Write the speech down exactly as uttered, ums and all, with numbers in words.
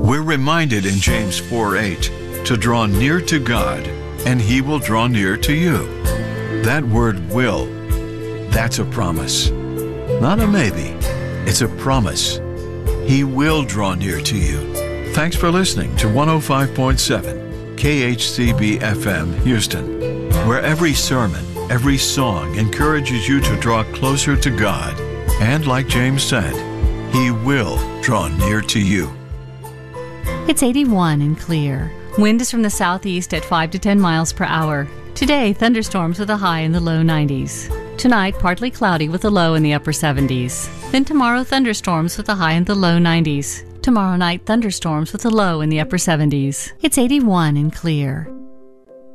We're reminded in James four eight to draw near to God, and He will draw near to you. That word will, that's a promise. Not a maybe, it's a promise. He will draw near to you. Thanks for listening to one oh five point seven K H C B F M Houston, where every sermon, every song encourages you to draw closer to God. And like James said, He will draw near to you. It's eighty-one and clear. Wind is from the southeast at five to ten miles per hour. Today, thunderstorms with a high in the low nineties. Tonight, partly cloudy with a low in the upper seventies. Then tomorrow, thunderstorms with a high in the low nineties. Tomorrow night, thunderstorms with a low in the upper seventies. It's eighty-one and clear.